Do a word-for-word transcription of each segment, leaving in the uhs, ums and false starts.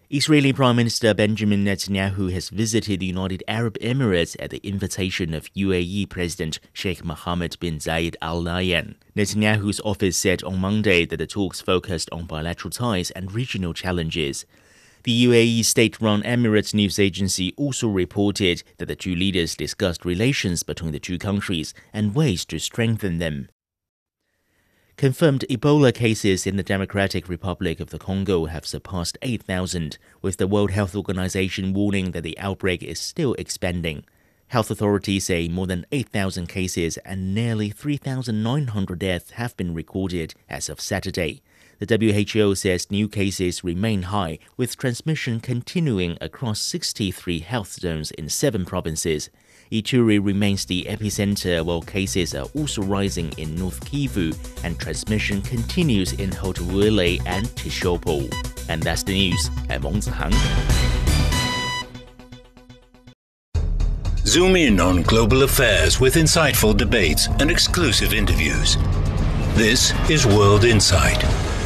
Israeli Prime Minister Benjamin Netanyahu has visited the United Arab Emirates at the invitation of U A E President Sheikh Mohammed bin Zayed Al Nahyan. Netanyahu's office said on Monday that the talks focused on bilateral ties and regional challenges. The U A E state-run Emirates news agency also reported that the two leaders discussed relations between the two countries and ways to strengthen them. Confirmed Ebola cases in the Democratic Republic of the Congo have surpassed eight thousand, with the World Health Organization warning that the outbreak is still expanding. Health authorities say more than eight thousand cases and nearly three thousand nine hundred deaths have been recorded as of Saturday. The W H O says new cases remain high, with transmission continuing across sixty-three health zones in seven provinces. Ituri remains the epicenter, while cases are also rising in North Kivu, and transmission continues in Haut-Uele and Tshopo. And that's the news. I'm Wang Zihang. Zoom in on global affairs with insightful debates and exclusive interviews. This is World Insight.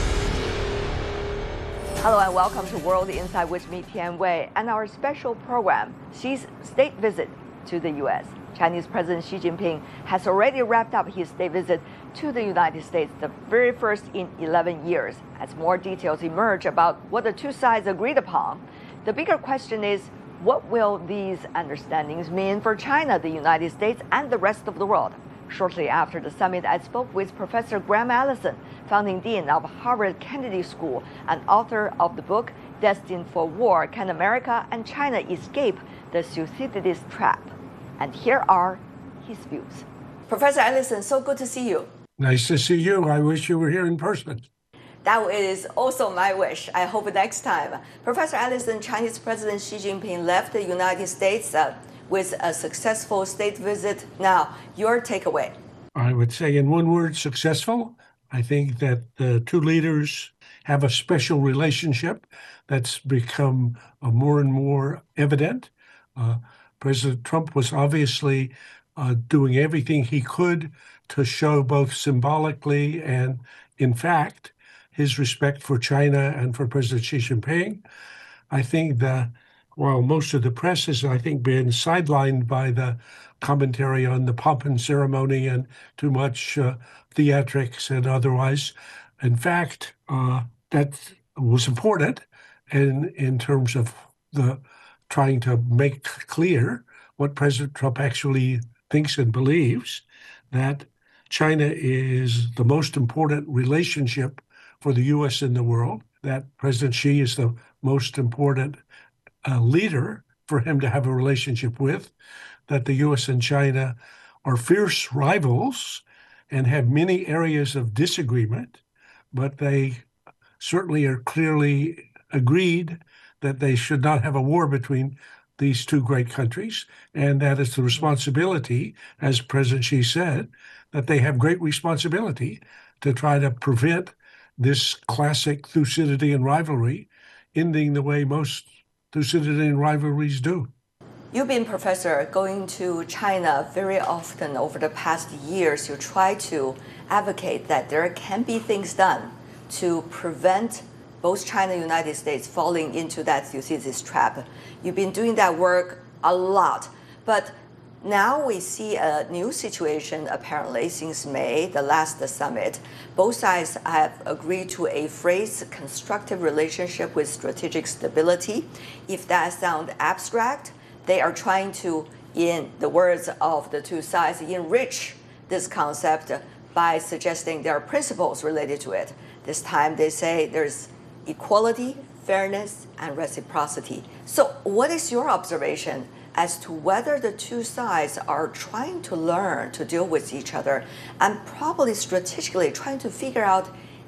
Hello and welcome to World Insight with me, Tian Wei, and our special program, Xi's state visit to the U S. Chinese President Xi Jinping has already wrapped up his state visit to the United States, the very first in eleven years. As more details emerge about what the two sides agreed upon, the bigger question is, what will these understandings mean for China, the United States, and the rest of the world? Shortly after the summit, I spoke with Professor Graham Allison, founding dean of Harvard Kennedy School and author of the book, Destined for War, Can America and China Escape the Thucydides Trap? And here are his views. Professor Allison, so good to see you. Nice to see you. I wish you were here in person. That is also my wish. I hope next time. Professor Allison, Chinese President Xi Jinping left the United States uh, with a successful state visit. Now, your takeaway. I would say in one word, successful. I think that the two leaders have a special relationship that's become uh, more and more evident. Uh, President Trump was obviously uh, doing everything he could to show both symbolically and, in fact, his respect for China and for President Xi Jinping. I think that while most of the press has, I think, been sidelined by the commentary on the pomp and ceremony and too much uh, theatrics and otherwise, in fact, uh, that was important in, in terms of the trying to make clear what President Trump actually thinks and believes, that China is the most important relationship for the U S in the world, that President Xi is the most important uh, leader for him to have a relationship with, that the U S and China are fierce rivals and have many areas of disagreement, but they certainly are clearly agreed that they should not have a war between these two great countries, and that it's the responsibility, as President Xi said, that they have great responsibility to try to prevent this classic Thucydidean rivalry ending the way most Thucydidean rivalries do. You've been, Professor, going to China very often over the past years. You try to advocate that there can be things done to prevent both China and the United States falling into that Thucydides trap. You've been doing that work a lot. But now we see a new situation, apparently, since May, the last summit. Both sides have agreed to a phrase, constructive relationship with strategic stability. If that sounds abstract, they are trying to, in the words of the two sides, enrich this concept by suggesting there are principles related to it. This time they say there's equality, fairness, and reciprocity. So what is your observation as to whether the two sides are trying to learn to deal with each other and probably strategically trying to figure out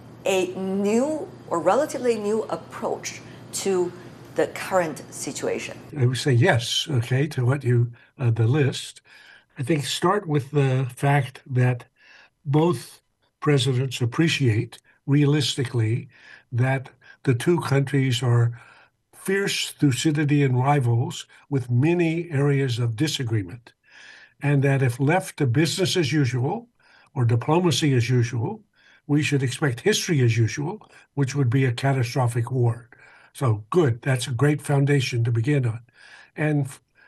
a new or relatively new approach to the current situation? I would say yes, okay, to what you, uh, the list. I think start with the fact that both presidents appreciate realistically that the two countries are fierce Thucydidean rivals with many areas of disagreement, and that if left to business as usual or diplomacy as usual, we should expect history as usual, which would be a catastrophic war. So good. That's a great foundation to begin on. And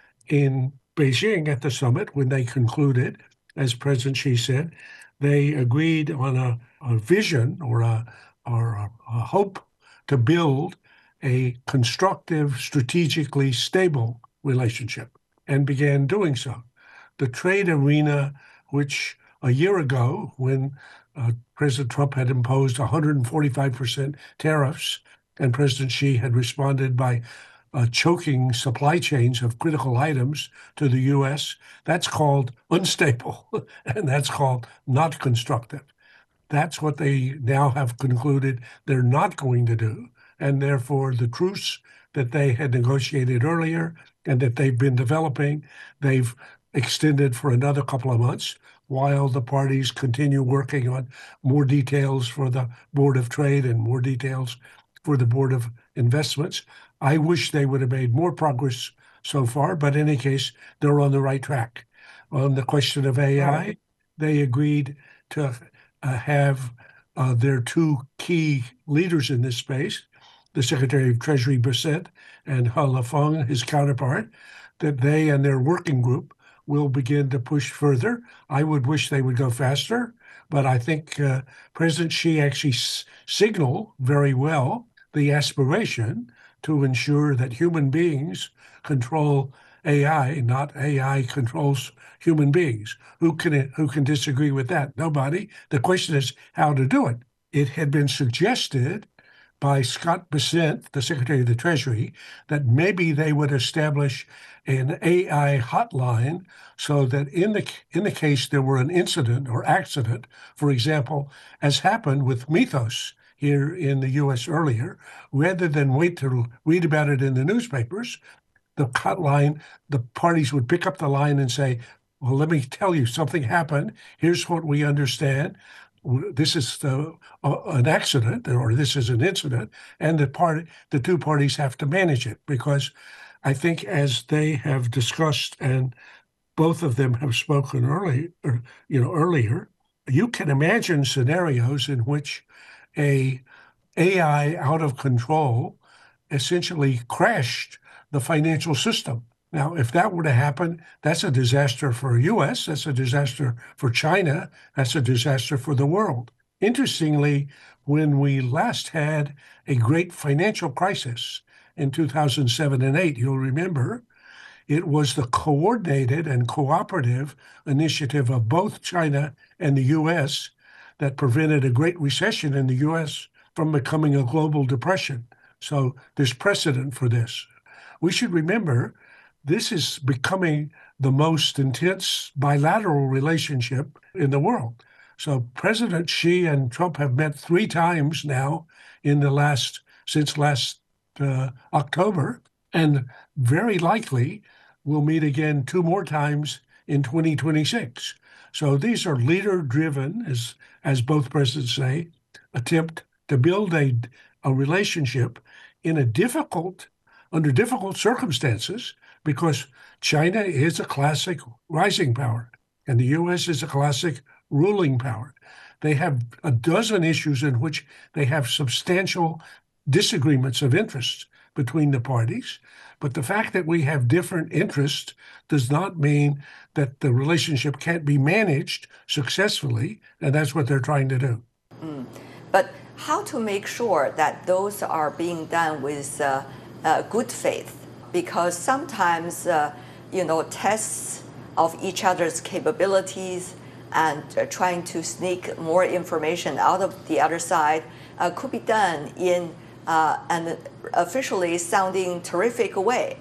in Beijing at the summit, when they concluded, as President Xi said, they agreed on a, a vision or a, or a, a hope to build a constructive, strategically stable relationship, and began doing so. The trade arena, which a year ago, when uh, President Trump had imposed one hundred forty-five percent tariffs, and President Xi had responded by uh, choking supply chains of critical items to the U S, that's called unstable, and that's called not constructive. That's what they now have concluded they're not going to do. And therefore, the truce that they had negotiated earlier and that they've been developing, they've extended for another couple of months while the parties continue working on more details for the Board of Trade and more details for the Board of Investments. I wish they would have made more progress so far, but in any case, they're on the right track. On the question of A I, they agreed to uh, have uh, their two key leaders in this space, the Secretary of Treasury Bissett and He Lifeng, his counterpart, that they and their working group will begin to push further. I would wish they would go faster, but I think uh, President Xi actually s- signaled very well the aspiration to ensure that human beings control A I, not A I controls human beings. Who can who can disagree with that? Nobody. The question is how to do it. It had been suggested by Scott Bessent, the Secretary of the Treasury, that maybe they would establish an A I hotline so that in the in the case there were an incident or accident, for example, as happened with Mythos here in the U S earlier, rather than wait to read about it in the newspapers, the hotline, the parties would pick up the line and say, well, let me tell you, something happened. Here's what we understand. This is the, uh, an accident, or this is an incident, and the part, the two parties have to manage it, because I think as they have discussed, and both of them have spoken early, or, you know, earlier, you can imagine scenarios in which a AI out of control essentially crashed the financial system. Now, if that were to happen, that's a disaster for U S, that's a disaster for China, that's a disaster for the world. Interestingly, when we last had a great financial crisis in two thousand seven and eight, you'll remember, it was the coordinated and cooperative initiative of both China and the U S that prevented a great recession in the U S from becoming a global depression. So there's precedent for this. We should remember this is becoming the most intense bilateral relationship in the world. So President Xi and Trump have met three times now in the last, since last uh, October, and very likely will meet again two more times in twenty twenty-six. So these are leader-driven, as as both presidents say, attempt to build a, a relationship in a difficult, under difficult circumstances, because China is a classic rising power, and the U S is a classic ruling power. They have a dozen issues in which they have substantial disagreements of interest between the parties. But the fact that we have different interests does not mean that the relationship can't be managed successfully, and that's what they're trying to do. Mm. But how to make sure that those are being done with uh, uh, good faith? Because sometimes, uh, you know, tests of each other's capabilities and uh, trying to sneak more information out of the other side uh, could be done in uh, an officially sounding terrific way.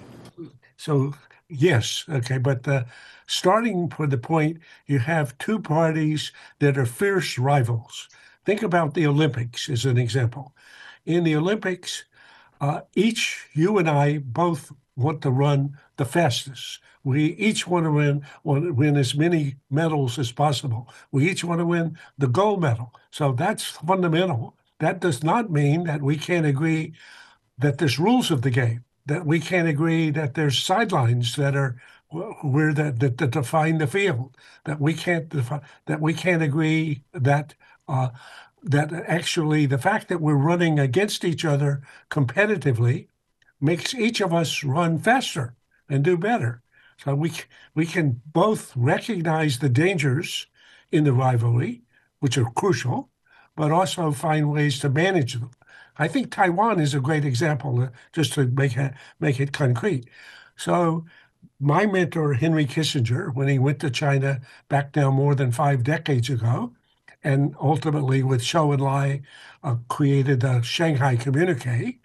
So, yes, okay, but uh, starting from the point, you have two parties that are fierce rivals. Think about the Olympics as an example. In the Olympics, uh, each, you and I both want to run the fastest. We each want to win, want to win as many medals as possible. We each want to win the gold medal. So that's fundamental. That does not mean that we can't agree that there's rules of the game, that we can't agree that there's sidelines that are where that, that, that define the field, that we can't defi- that we can't agree that uh, that actually the fact that we're running against each other competitively makes each of us run faster and do better. So we we can both recognize the dangers in the rivalry, which are crucial, but also find ways to manage them. I think Taiwan is a great example, uh, just to make it, make it concrete. So my mentor, Henry Kissinger, when he went to China back now more than five decades ago, and ultimately with Zhou Enlai uh, created the Shanghai Communique,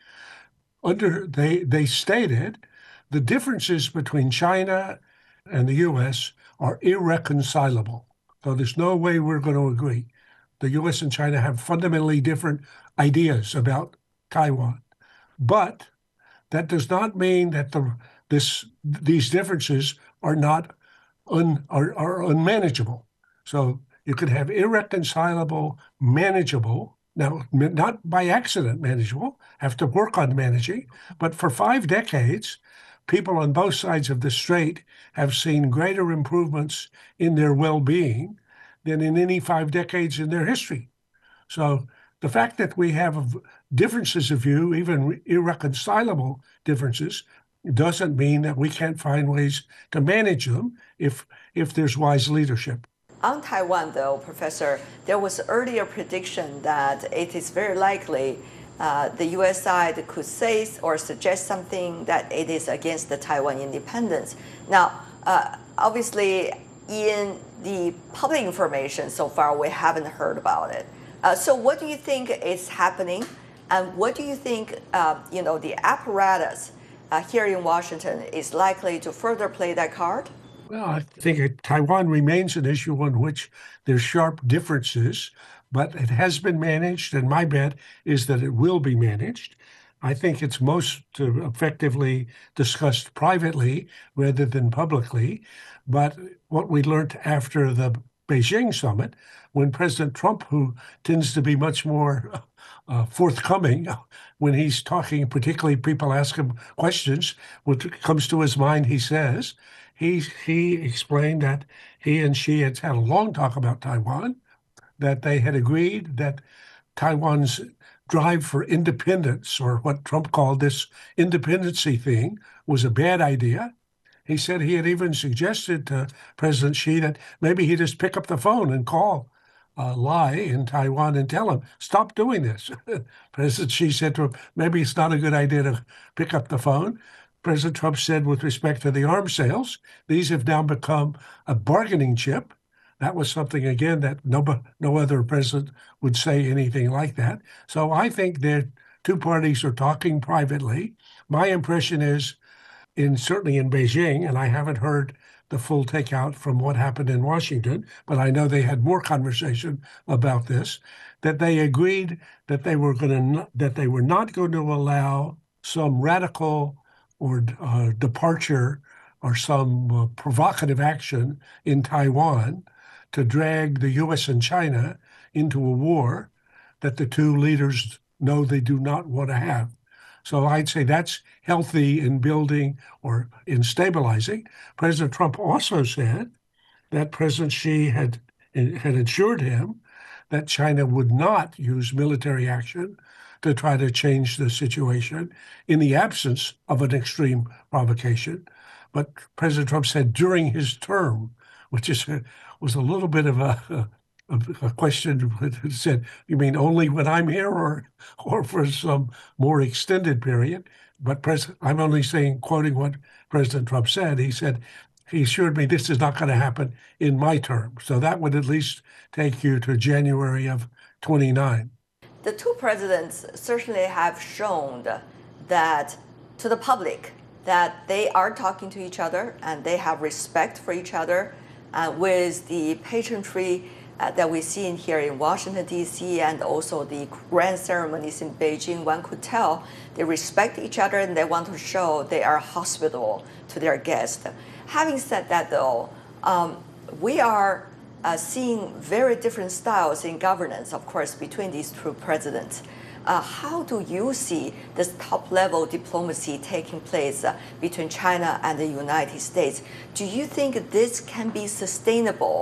under they they stated the differences between China and the U S are irreconcilable. So there's no way we're going to agree. The U S and China have fundamentally different ideas about Taiwan. But that does not mean that the this these differences are not un, are, are unmanageable. So you could have irreconcilable, manageable, now not by accident manageable, have to work on managing, but for five decades, people on both sides of the strait have seen greater improvements in their well-being than in any five decades in their history. So the fact that we have differences of view, even irreconcilable differences, doesn't mean that we can't find ways to manage them if if there's wise leadership. On Taiwan, though, Professor, there was earlier prediction that it is very likely uh, the U S side could say or suggest something that it is against the Taiwan independence. Now, uh, obviously, in the public information so far, we haven't heard about it. Uh, so what do you think is happening? And what do you think, uh, you know, the apparatus uh, here in Washington is likely to further play that card? Well, I think Taiwan remains an issue on which there's sharp differences, but it has been managed, and my bet is that it will be managed. I think it's most uh, effectively discussed privately rather than publicly. But what we learned after the Beijing summit, when President Trump, who tends to be much more uh, forthcoming when he's talking, particularly people ask him questions, what comes to his mind, he says, he, he explained that he and she had had a long talk about Taiwan, that they had agreed that Taiwan's drive for independence, or what Trump called this independency thing, was a bad idea. He said he had even suggested to President Xi that maybe he just pick up the phone and call uh, Lai in Taiwan and tell him, stop doing this. President Xi said to him, maybe it's not a good idea to pick up the phone. President Trump said, with respect to the arms sales, these have now become a bargaining chip. That was something, again, that no, no other president would say anything like that. So I think that two parties are talking privately. My impression is, in certainly in Beijing, and I haven't heard the full takeout from what happened in Washington, but I know they had more conversation about this, that they agreed that they were going to that they were not going to allow some radical or uh, departure or some uh, provocative action in Taiwan to drag the U S and China into a war that the two leaders know they do not want to have. So I'd say that's healthy in building or in stabilizing. President Trump also said that President Xi had, had assured him that China would not use military action to try to change the situation in the absence of an extreme provocation. But President Trump said during his term, which is a, was a little bit of a, a, a question. It said, you mean only when I'm here, or or for some more extended period? But Pres- I'm only saying, quoting what President Trump said. He said, he assured me this is not going to happen in my term. So that would at least take you to January of twenty-nine. The two presidents certainly have shown that to the public that they are talking to each other and they have respect for each other. Uh, with the pageantry uh, that we see in here in Washington, D C, and also the grand ceremonies in Beijing, one could tell they respect each other and they want to show they are hospitable to their guests. Having said that, though, um, we are uh, seeing very different styles in governance, of course, between these two presidents. Uh, how do you see this top-level diplomacy taking place uh, between China and the United States? Do you think this can be sustainable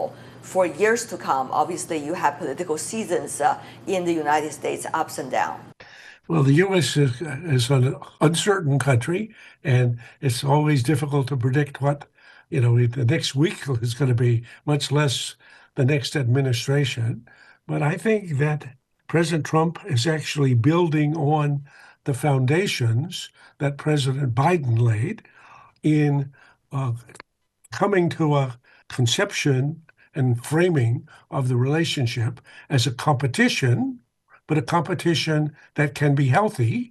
for years to come. Obviously, you have political seasons uh, in the United States, ups and downs. Well, the U S is, is an uncertain country, and it's always difficult to predict what, you know, the next week is going to be, much less the next administration. But I think that President Trump is actually building on the foundations that President Biden laid in uh, coming to a conception and framing of the relationship as a competition, but a competition that can be healthy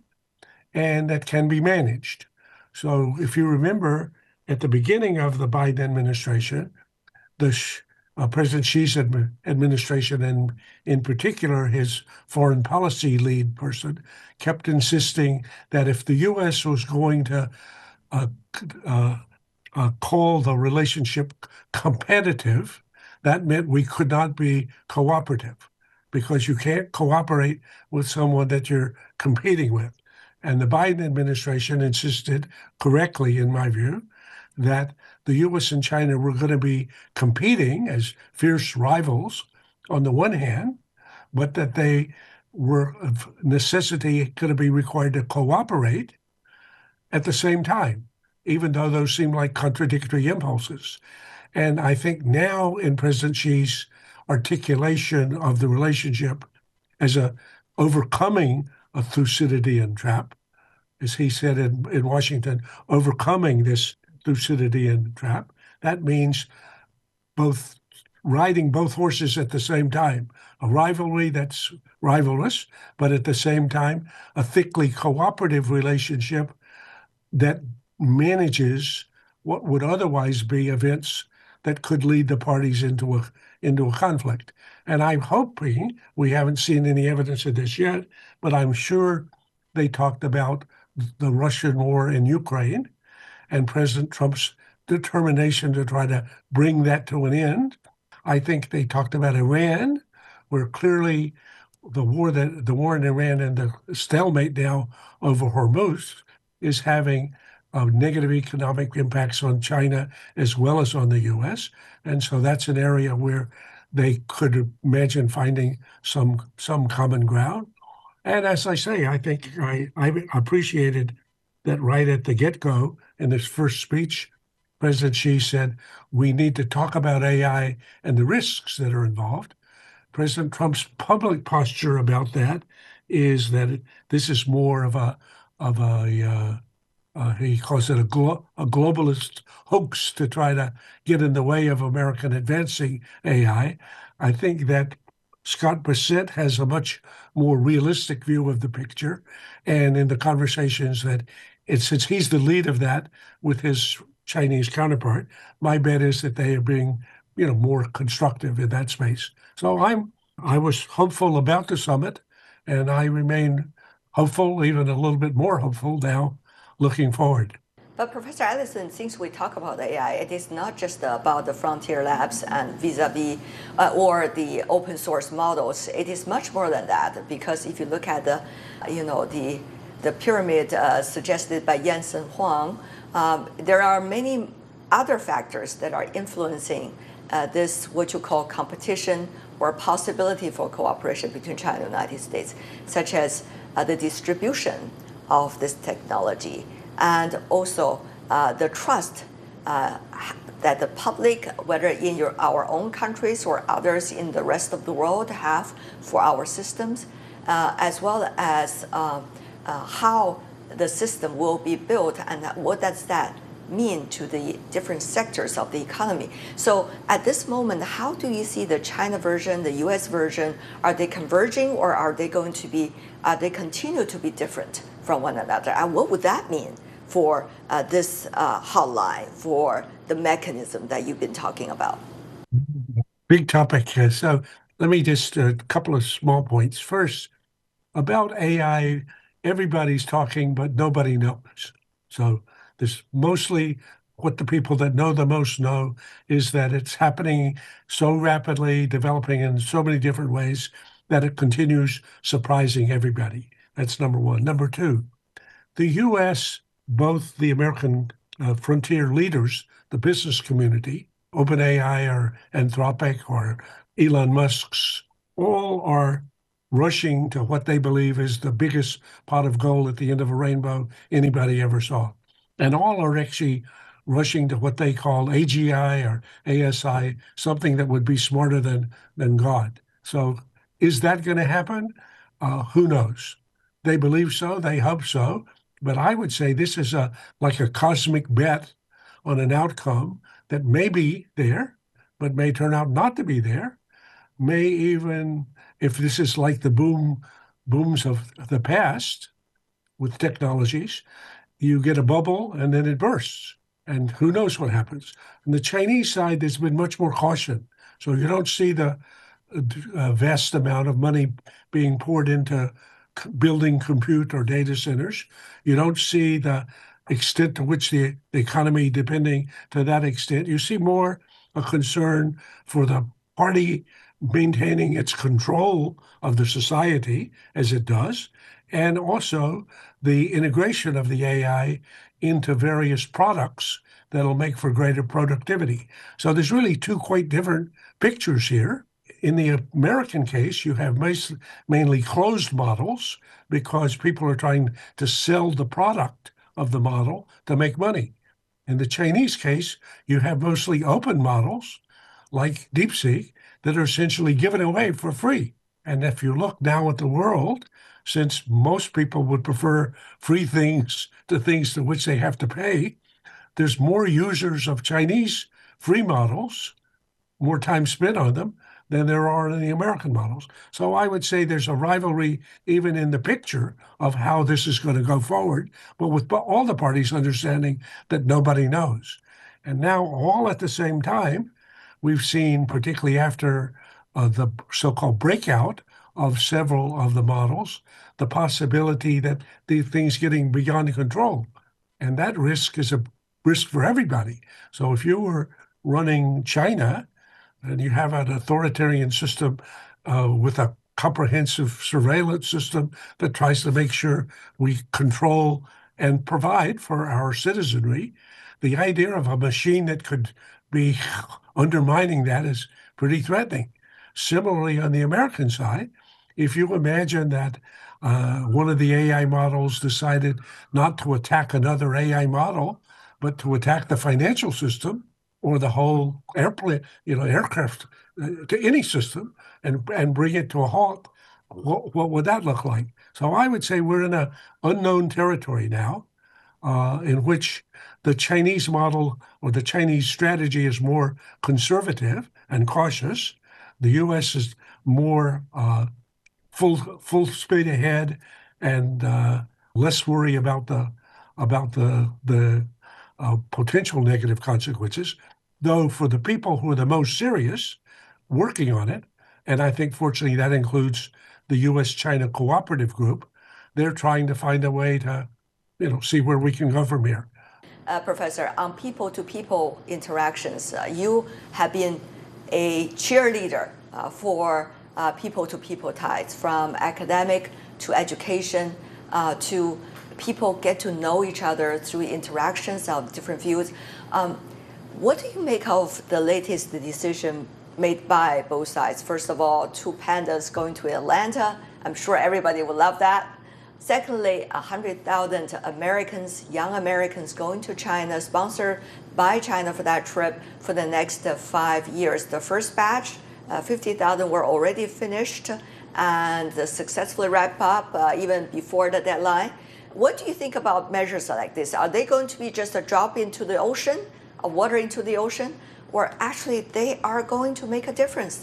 and that can be managed. So if you remember, at the beginning of the Biden administration, the uh, President Xi's admi- administration, and in particular his foreign policy lead person, kept insisting that if the U S was going to uh, uh, uh, call the relationship competitive, that meant we could not be cooperative, because you can't cooperate with someone that you're competing with. And the Biden administration insisted, correctly in my view, that the U S and China were going to be competing as fierce rivals on the one hand, but that they were of necessity going to be required to cooperate at the same time, even though those seem like contradictory impulses. And I think now in President Xi's articulation of the relationship as a overcoming a Thucydidean trap, as he said in, in Washington, overcoming this Thucydidean trap, that means both riding both horses at the same time, a rivalry that's rivalrous, but at the same time, a thickly cooperative relationship that manages what would otherwise be events that could lead the parties into a into a conflict. And I'm hoping, we haven't seen any evidence of this yet, but I'm sure they talked about the Russian war in Ukraine and President Trump's determination to try to bring that to an end. I think they talked about Iran, where clearly the war that the war in Iran and the stalemate now over Hormuz is having uh, negative economic impacts on China as well as on the U S. And so that's an area where they could imagine finding some some common ground. And as I say, I think I, I appreciated that right at the get-go in this first speech, President Xi said, we need to talk about A I and the risks that are involved. President Trump's public posture about that is that it, this is more of a, of a uh, uh, he calls it a, glo- a globalist hoax to try to get in the way of American advancing A I. I think that Scott Bessent has a much more realistic view of the picture. And in the conversations that, it, since he's the lead of that with his Chinese counterpart, my bet is that they are being, you know, more constructive in that space. So I'm, I was hopeful about the summit, and I remain hopeful, even a little bit more hopeful now, looking forward. But Professor Ellison, since we talk about A I, it is not just about the frontier labs and vis-a-vis uh, or the open source models. It is much more than that, because if you look at the, you know, the the pyramid uh, suggested by Jensen Huang, um, there are many other factors that are influencing uh, this, what you call competition or possibility for cooperation between China and the United States, such as uh, the distribution of this technology, and also uh, the trust uh, that the public, whether in your, our own countries or others in the rest of the world, have for our systems, uh, as well as uh, uh, how the system will be built and what does that mean to the different sectors of the economy. So at this moment, how do you see the China version, the U S version? Are they converging, or are they going to be, are they continue to be different from one another? And what would that mean for uh, this uh, hotline, for the mechanism that you've been talking about? Big topic. So let me just a couple of small points. First, about A I, everybody's talking, but nobody knows. So this mostly what the people that know the most know is that it's happening so rapidly, developing in so many different ways that it continues surprising everybody. That's number one. Number two, the U S, both the American uh, frontier leaders, the business community, OpenAI or Anthropic or Elon Musk's, all are rushing to what they believe is the biggest pot of gold at the end of a rainbow anybody ever saw. And all are actually rushing to what they call A G I or A S I, something that would be smarter than, than God. So is that going to happen? Uh, who knows? They believe so, they hope so. But I would say this is a like a cosmic bet on an outcome that may be there, but may turn out not to be there. May even, if this is like the boom booms of the past with technologies, you get a bubble and then it bursts. And who knows what happens. On the Chinese side, there's been much more caution. So you don't see the uh, vast amount of money being poured into building compute or data centers. You don't see the extent to which the, the economy depending to that extent. You see more a concern for the party maintaining its control of the society as it does, and also the integration of the A I into various products that'll make for greater productivity. So there's really two quite different pictures here. In the American case, you have mainly closed models because people are trying to sell the product of the model to make money. In the Chinese case, you have mostly open models like DeepSeek that are essentially given away for free. And if you look now at the world, since most people would prefer free things to things to which they have to pay, there's more users of Chinese free models, more time spent on them, than there are in the American models. So I would say there's a rivalry even in the picture of how this is going to go forward, but with all the parties understanding that nobody knows. And now all at the same time, we've seen, particularly after uh, the so-called breakout of several of the models, the possibility that the things getting beyond control. And that risk is a risk for everybody. So if you were running China, and you have an authoritarian system uh, with a comprehensive surveillance system that tries to make sure we control and provide for our citizenry, the idea of a machine that could be undermining that is pretty threatening. Similarly, on the American side, if you imagine that uh, one of the A I models decided not to attack another A I model, but to attack the financial system, or the whole airplane, you know, aircraft, uh, to any system, and and bring it to a halt, what, what would that look like? So I would say we're in an unknown territory now, uh, in which the Chinese model or the Chinese strategy is more conservative and cautious. The U S is more uh, full full speed ahead and uh, less worry about the about the the Uh, potential negative consequences, though for the people who are the most serious working on it, and I think fortunately that includes the U S China Cooperative Group, they're trying to find a way to, you know, see where we can go from here. Uh, Professor, on people-to-people interactions, uh, you have been a cheerleader uh, for uh, people-to-people ties, from academic to education uh, to people get to know each other through interactions of different views. Um, what do you make of the latest decision made by both sides? First of all, two pandas going to Atlanta. I'm sure everybody would love that. Secondly, one hundred thousand Americans, young Americans going to China, sponsored by China for that trip for the next five years. The first batch, uh, fifty thousand were already finished and successfully wrapped up uh, even before the deadline. What do you think about measures like this? Are they going to be just a drop into the ocean, a water into the ocean, or actually they are going to make a difference?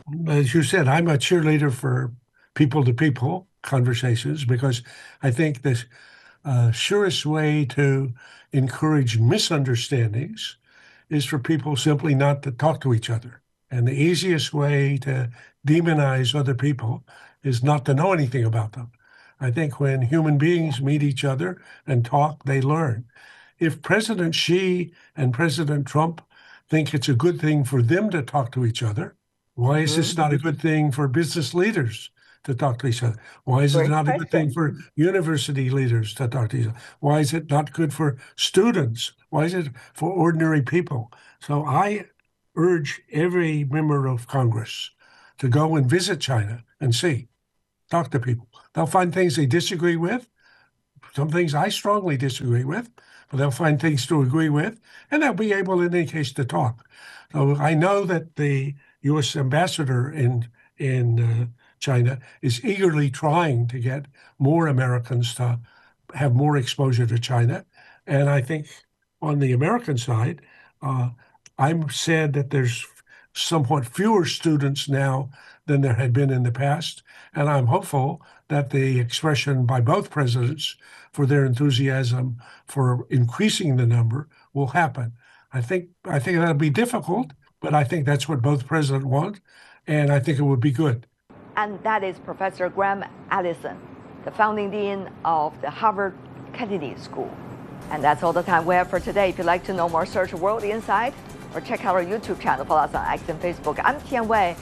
As you said, I'm a cheerleader for people-to-people conversations because I think the uh, surest way to encourage misunderstandings is for people simply not to talk to each other. And the easiest way to demonize other people is not to know anything about them. I think when human beings meet each other and talk, they learn. If President Xi and President Trump think it's a good thing for them to talk to each other, why is this not a good thing for business leaders to talk to each other? Why is it not a good thing for university leaders to talk to each other? Why is it not good for students? Why is it for ordinary people? So I urge every member of Congress to go and visit China and see, talk to people. They'll find things they disagree with, some things I strongly disagree with, but they'll find things to agree with, and they'll be able, in any case, to talk. So I know that the U S ambassador in in uh, China is eagerly trying to get more Americans to have more exposure to China. And I think on the American side, uh, I'm sad that there's somewhat fewer students now than there had been in the past. And I'm hopeful that the expression by both presidents for their enthusiasm for increasing the number will happen. I think I think that'll be difficult, but I think that's what both presidents want, and I think it would be good. And that is Professor Graham Allison, the founding dean of the Harvard Kennedy School. And that's all the time we have for today. If you'd like to know more, search World Insight or check out our YouTube channel. Follow us on X and Facebook. I'm Tian Wei.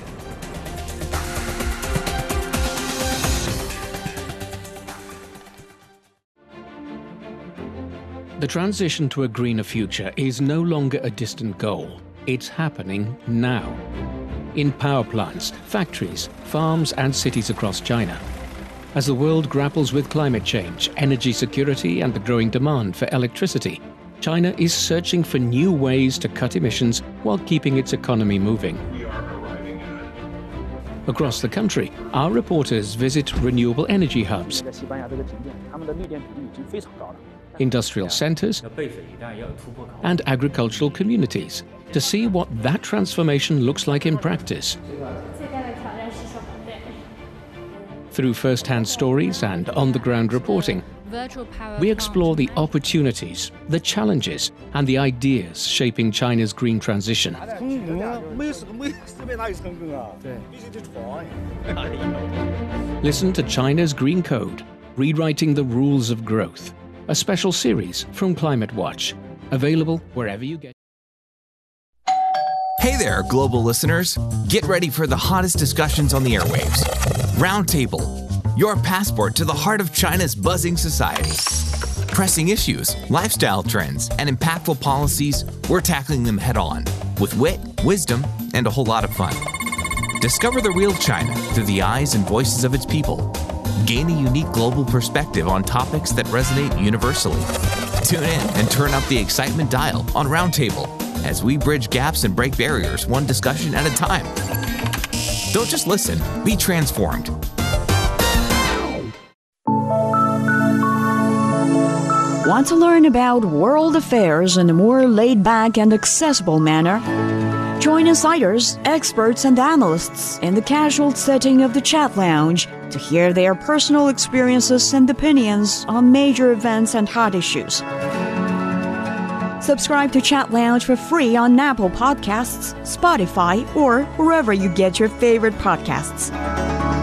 The transition to a greener future is no longer a distant goal. It's happening now. In power plants, factories, farms, and cities across China. As the world grapples with climate change, energy security, and the growing demand for electricity, China is searching for new ways to cut emissions while keeping its economy moving. Across the country, our reporters visit renewable energy hubs, industrial centers, and agricultural communities to see what that transformation looks like in practice. Through first-hand stories and on-the-ground reporting, we explore the opportunities, the challenges, and the ideas shaping China's green transition. Listen to China's Green Code, Rewriting the Rules of Growth, a special series from Climate Watch, available wherever you get. Hey there, global listeners. Get ready for the hottest discussions on the airwaves. Roundtable, your passport to the heart of China's buzzing society. Pressing issues, lifestyle trends, and impactful policies, we're tackling them head on with wit, wisdom, and a whole lot of fun. Discover the real China through the eyes and voices of its people. Gain a unique global perspective on topics that resonate universally. Tune in and turn up the excitement dial on Roundtable as we bridge gaps and break barriers one discussion at a time. Don't just listen, be transformed. Want to learn about world affairs in a more laid-back and accessible manner? Join insiders, experts, and analysts in the casual setting of the Chat Lounge to hear their personal experiences and opinions on major events and hot issues. Subscribe to Chat Lounge for free on Apple Podcasts, Spotify, or wherever you get your favorite podcasts.